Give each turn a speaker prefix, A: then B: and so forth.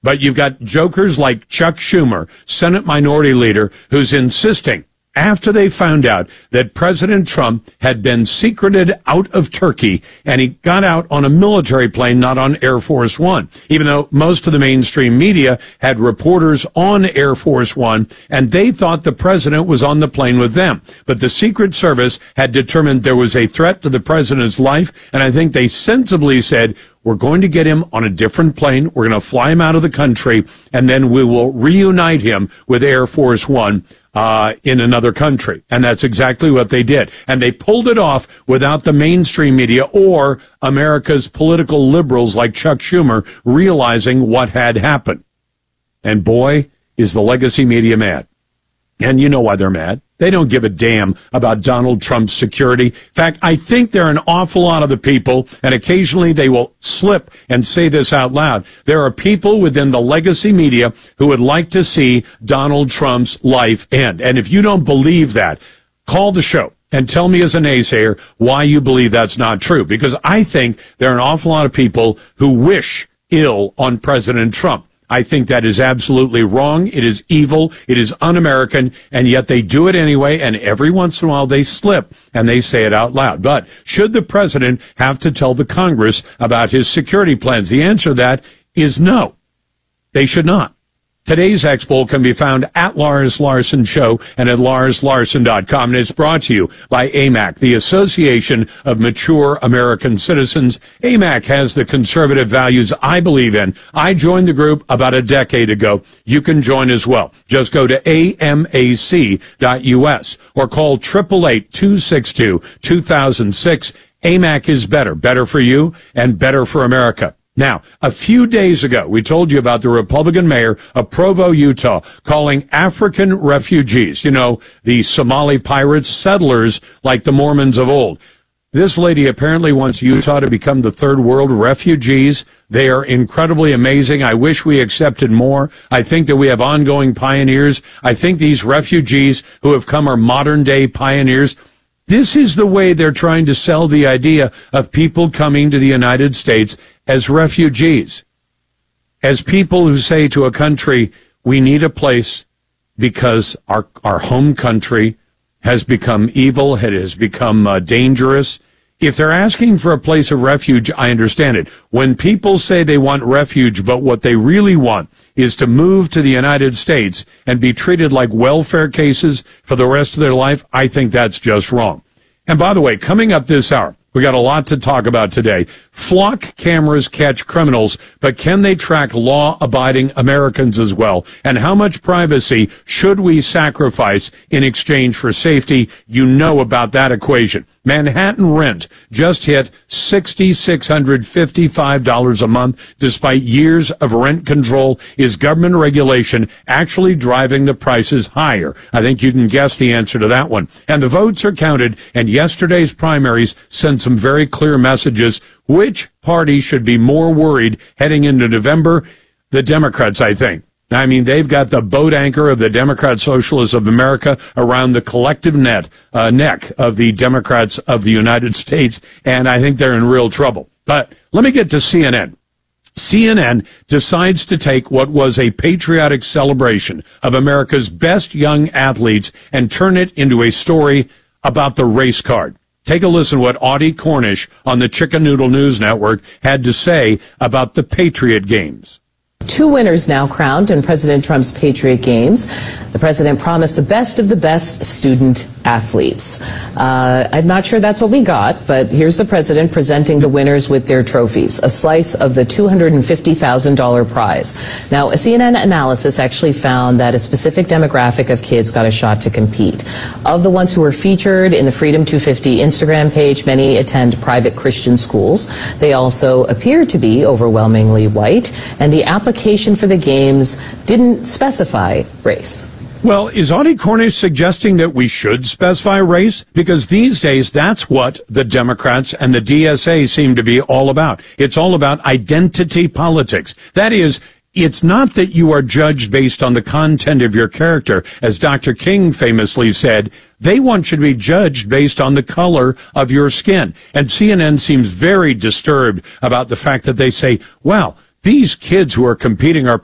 A: But you've got jokers like Chuck Schumer, Senate Minority Leader, who's insisting, after they found out that President Trump had been secreted out of Turkey, and he got out on a military plane, not on Air Force One, even though most of the mainstream media had reporters on Air Force One, and they thought the president was on the plane with them. But the Secret Service had determined there was a threat to the president's life, and I think they sensibly said, we're going to get him on a different plane, we're going to fly him out of the country, and then we will reunite him with Air Force One in another country. And that's exactly what they did. And they pulled it off without the mainstream media or America's political liberals like Chuck Schumer realizing what had happened. And boy, is the legacy media mad. And you know why they're mad. They don't give a damn about Donald Trump's security. In fact, I think there are an awful lot of the people, and occasionally they will slip and say this out loud. There are people within the legacy media who would like to see Donald Trump's life end. And if you don't believe that, call the show and tell me as a naysayer why you believe that's not true. Because I think there are an awful lot of people who wish ill on President Trump. I think that is absolutely wrong. It is evil. It is un-American. And yet they do it anyway. And every once in a while they slip and they say it out loud. But should the president have to tell the Congress about his security plans? The answer to that is no. They should not. Today's X-Poll can be found at Lars Larson Show and at LarsLarson.com. And it's brought to you by AMAC, the Association of Mature American Citizens. AMAC has the conservative values I believe in. I joined the group about a decade ago. You can join as well. Just go to amac.us or call 888-262-2006. AMAC is better. Better for you and better for America. Now, a few days ago, we told you about the Republican mayor of Provo, Utah, calling African refugees, the Somali pirates, settlers like the Mormons of old. This lady apparently wants Utah to become the third world. Refugees, they are incredibly amazing. I wish we accepted more. I think that we have ongoing pioneers. I think these refugees who have come are modern day pioneers. This is the way they're trying to sell the idea of people coming to the United States as refugees, as people who say to a country, we need a place because our home country has become evil, it has become dangerous. If they're asking for a place of refuge, I understand it. When people say they want refuge, but what they really want is to move to the United States and be treated like welfare cases for the rest of their life, I think that's just wrong. And by the way, coming up this hour, we got a lot to talk about today. Flock cameras catch criminals, but can they track law-abiding Americans as well? And how much privacy should we sacrifice in exchange for safety? You know about that equation. Manhattan rent just hit $6,655 a month despite years of rent control. Is government regulation actually driving the prices higher? I think you can guess the answer to that one. And the votes are counted, and yesterday's primaries sent some very clear messages. Which party should be more worried heading into November? The Democrats, I think. I mean, they've got the boat anchor of the Democrat Socialists of America around the collective neck of the Democrats of the United States, and I think they're in real trouble. But let me get to CNN. CNN decides to take what was a patriotic celebration of America's best young athletes and turn it into a story about the race card. Take a listen to what Audie Cornish on the Chicken Noodle News Network had to say about the Patriot Games.
B: 2 winners now crowned in President Trump's Patriot Games. The president promised the best of the best student athletes. I'm not sure that's what we got, but here's the president presenting the winners with their trophies, a slice of the $250,000 prize. Now, a CNN analysis actually found that a specific demographic of kids got a shot to compete. Of the ones who were featured in the Freedom 250 Instagram page, many attend private Christian schools. They also appear to be overwhelmingly white, and the application for the games didn't specify race.
A: Well, is Audie Cornish suggesting that we should specify race? Because these days, that's what the Democrats and the DSA seem to be all about. It's all about identity politics. That is, it's not that you are judged based on the content of your character. As Dr. King famously said, they want you to be judged based on the color of your skin. And CNN seems very disturbed about the fact that they say, wow, these kids who are competing are